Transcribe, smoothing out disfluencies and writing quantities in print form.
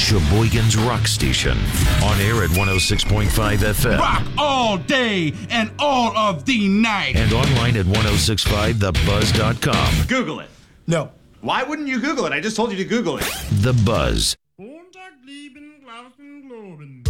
Sheboygan's rock station. On air at 106.5 FM. Rock all day and all of the night. And online at 1065thebuzz.com. Google it. No. Why wouldn't you Google it? I just told you to Google it. The Buzz. Montag, lieben, glauben, globen.